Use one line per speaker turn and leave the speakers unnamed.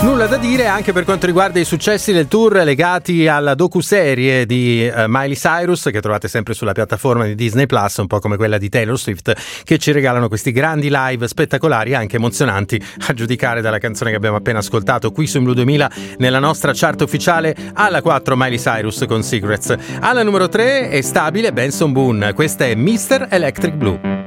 Nulla da dire anche per quanto riguarda i successi del tour legati alla docuserie di Miley Cyrus, che trovate sempre sulla piattaforma di Disney Plus, un po' come quella di Taylor Swift, che ci regalano questi grandi live spettacolari e anche emozionanti, a giudicare dalla canzone che abbiamo appena ascoltato qui su Blue 2000 nella nostra chart ufficiale. Alla 4 Miley Cyrus con Secrets, alla numero 3 è stabile Benson Boone, questa è Mr. Electric Blue.